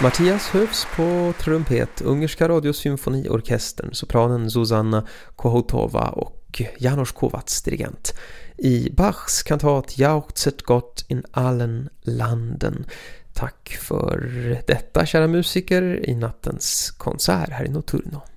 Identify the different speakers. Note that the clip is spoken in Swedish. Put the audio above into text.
Speaker 1: Mattias Höfs på trumpet, Ungerska radiosymfoniorkestern, sopranen Zuzanna Kohotova och János Kovács dirigent. I Bachs kantat Jauchzet Gott in allen landen. Tack för detta, kära musiker, i nattens konsert här i Notturno.